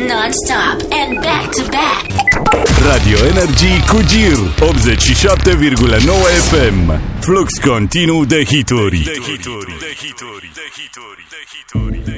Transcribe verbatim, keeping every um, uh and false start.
non-stop and back-to-back. Radio Energy cu Gir optzeci și șapte virgulă nouă F M. Flux continuu de hituri. De hituri, de hituri, de hituri, de hituri, de hituri.